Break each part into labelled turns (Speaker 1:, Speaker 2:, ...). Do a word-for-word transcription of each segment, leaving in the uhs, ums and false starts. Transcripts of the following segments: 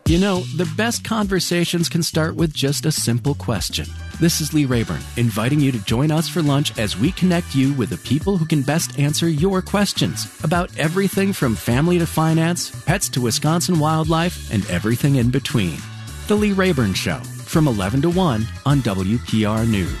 Speaker 1: You know, the best conversations can start with just a simple question. This is Lee Rayburn, inviting you to join us for lunch as we connect you with the people who can best answer your questions about everything from family to finance, pets to Wisconsin wildlife, and everything in between. The Lee Rayburn Show, from eleven to one on W P R News.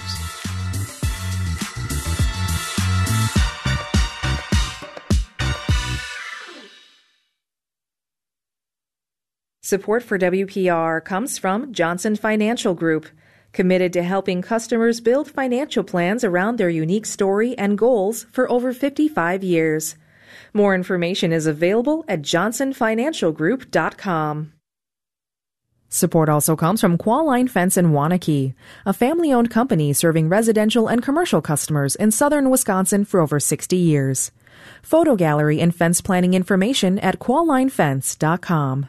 Speaker 2: Support for W P R comes from Johnson Financial Group, committed to helping customers build financial plans around their unique story and goals for over fifty-five years. More information is available at johnson financial group dot com. Support also comes from Qualline Fence in Waunakee, a family-owned company serving residential and commercial customers in southern Wisconsin for over sixty years. Photo gallery and fence planning information at qualline fence dot com.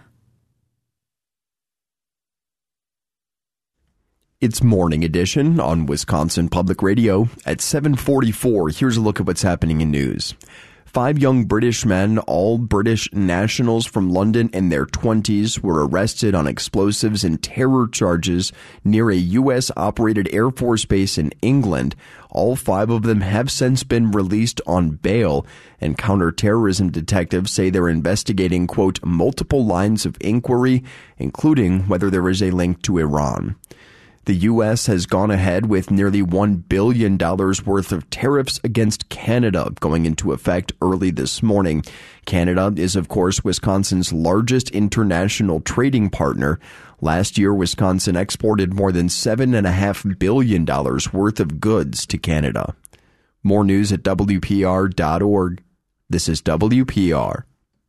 Speaker 3: It's Morning Edition on Wisconsin Public Radio. At seven forty-four, here's a look at what's happening in news. Five young British men, all British nationals from London in their twenties, were arrested on explosives and terror charges near a U S-operated Air Force base in England. All five of them have since been released on bail, and counterterrorism detectives say they're investigating, quote, multiple lines of inquiry, including whether there is a link to Iran. The U S has gone ahead with nearly one billion dollars worth of tariffs against Canada going into effect early this morning. Canada is, of course, Wisconsin's largest international trading partner. Last year, Wisconsin exported more than seven point five billion dollars worth of goods to Canada. More news at W P R dot org. This is W P R.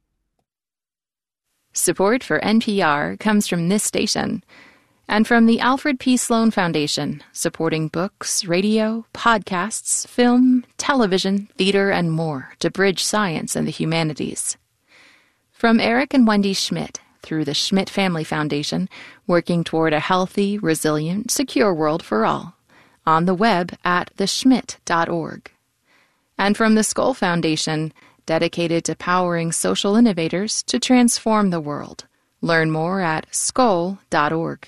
Speaker 4: Support for N P R comes from this station and from the Alfred P. Sloan Foundation, supporting books, radio, podcasts, film, television, theater, and more to bridge science and the humanities. From Eric and Wendy Schmidt, through the Schmidt Family Foundation, working toward a healthy, resilient, secure world for all, on the web at the schmidt dot org. And from the Skoll Foundation, dedicated to powering social innovators to transform the world. Learn more at skoll dot org.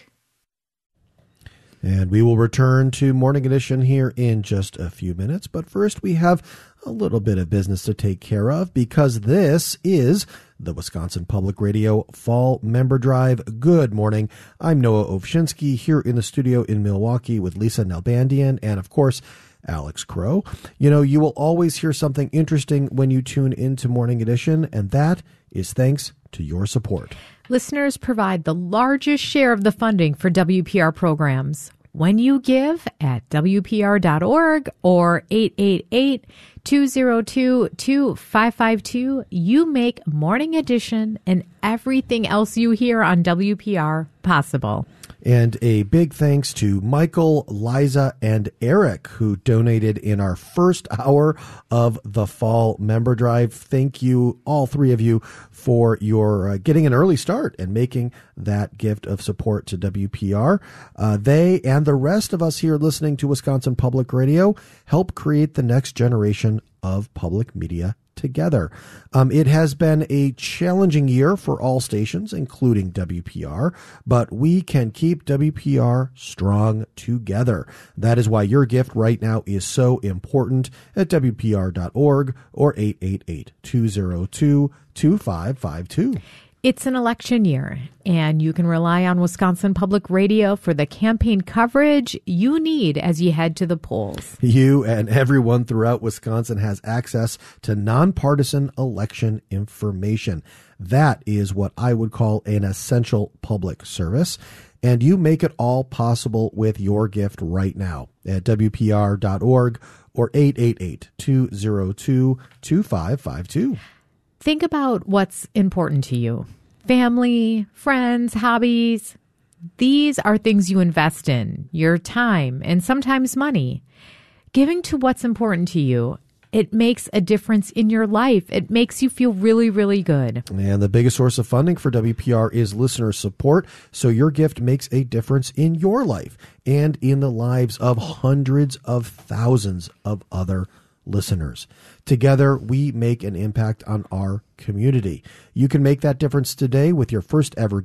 Speaker 5: And we will return to Morning Edition here in just a few minutes. But first, we have a little bit of business to take care of, because this is the Wisconsin Public Radio Fall Member Drive. Good morning. I'm Noah Ovshinsky here in the studio in Milwaukee with Lisa Nalbandian and, of course, Alex Crow. You know, you will always hear something interesting when you tune into Morning Edition, and that is thanks to your support.
Speaker 6: Listeners provide the largest share of the funding for W P R programs. When you give at W P R dot org or eight eight eight, two zero two, two five five two, you make Morning Edition and everything else you hear on W P R possible.
Speaker 5: And a big thanks to Michael, Liza, and Eric, who donated in our first hour of the Fall Member Drive. Thank you, all three of you, for your uh, getting an early start and making that gift of support to W P R. Uh, they and the rest of us here listening to Wisconsin Public Radio help create the next generation of public media together. Um, it has been a challenging year for all stations, including W P R, but we can keep W P R strong together. That is why your gift right now is so important at W P R dot org or eight eight eight, two zero two, two five five two.
Speaker 6: It's an election year, and you can rely on Wisconsin Public Radio for the campaign coverage you need as you head to the polls.
Speaker 5: You and everyone throughout Wisconsin has access to nonpartisan election information. That is what I would call an essential public service, and you make it all possible with your gift right now at W P R dot org or eight eight eight, two zero two, two five five two.
Speaker 6: Think about what's important to you. Family, friends, hobbies. These are things you invest in, your time, and sometimes money. Giving to what's important to you, it makes a difference in your life. It makes you feel really, really good.
Speaker 5: And the biggest source of funding for W P R is listener support, so your gift makes a difference in your life and in the lives of hundreds of thousands of other listeners. Together, we make an impact on our community. You can make that difference today with your first ever